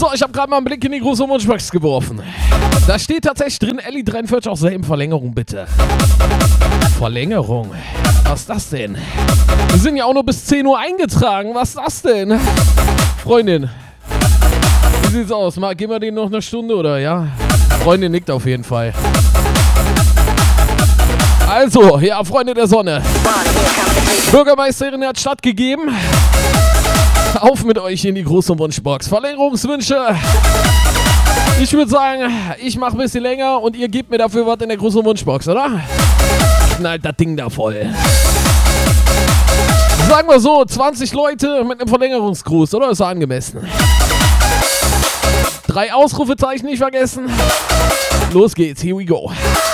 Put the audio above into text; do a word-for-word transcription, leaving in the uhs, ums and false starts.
So, ich habe gerade mal einen Blick in die große Wunschbox geworfen. Da steht tatsächlich drin, Elli dreiundvierzig aus selben Verlängerung, bitte. Verlängerung? Was ist das denn? Wir sind ja auch nur bis zehn Uhr eingetragen. Was ist das denn? Freundin, wie sieht's aus? Mal, geben wir denen noch eine Stunde, oder? Ja? Freundin nickt auf jeden Fall. Also, ja, Freunde der Sonne. Bürgermeisterin hat stattgegeben. Auf mit euch in die große Wunschbox. Verlängerungswünsche. Ich würde sagen, ich mache ein bisschen länger und ihr gebt mir dafür was in der großen Wunschbox, oder? Knallt das Ding da voll. Sagen wir so, zwanzig Leute mit einem Verlängerungsgruß, oder? Ist so angemessen. Drei Ausrufezeichen nicht vergessen. Los geht's, here we go.